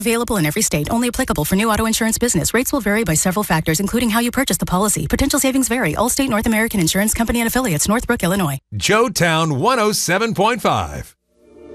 Available in every state. Only applicable for new auto insurance business. Rates will vary by several factors, including how you purchase the policy. Potential savings vary. Allstate North American Insurance Company and affiliates. Northbrook, Illinois. Joetown 107.5.